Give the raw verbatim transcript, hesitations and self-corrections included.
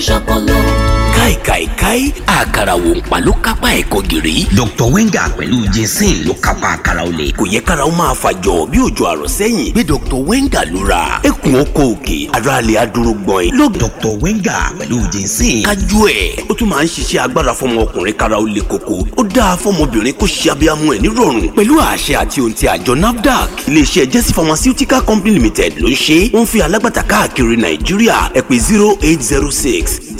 ṣọpọlọ. káìkàìkàì àkàrà wò ń pa ló kápá ẹ̀kọ́ gìrì. Doctor Wenga pẹ̀lú Jensen ló kápá àkàrà olè. kò yẹ kára ó máa fàjọ bí òjò àrọ̀ sẹ́yìn bí Doctor Wenga ló ra ẹkùn oko òkè ara lè adúró gbọ̀n ẹ̀. ló Doctor Wenga pẹ̀lú Jensen. kájú ẹ̀ ó tún máa ń ṣiṣẹ́ agbára fọmọ ọkùnrin kára ó lè koko ó dáa fọmọbìnrin kó ṣe abiyamọ ẹ̀ nírọ̀rùn pẹ̀lú àṣẹ àti ohun ti àjọ NAFDAC. iléeṣẹ́ Jesse Pharmaceutical Company Limited ló ń ṣe. wọ́n fi alágbàtà káàkiri Nàìjíríà ẹ pè zero eight zero six